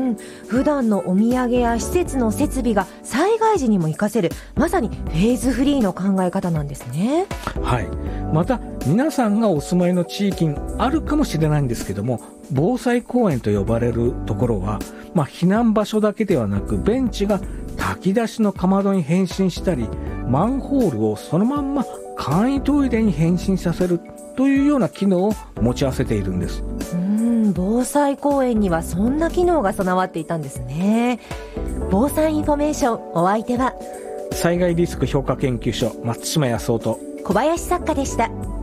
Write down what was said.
普段のお土産や施設の設備が災害時にも活かせる、まさにフェーズフリーの考え方なんですね。 はい。また皆さんがお住まいの地域にあるかもしれないんですけども、防災公園と呼ばれるところは、避難場所だけではなく、ベンチが炊き出しのかまどに変身したり、マンホールをそのまんま簡易トイレに変身させるというような機能を持ち合わせているんです。 防災公園にはそんな機能が備わっていたんですね。防災インフォメーション、お相手は災害リスク評価研究所松島康夫と小林作家でした。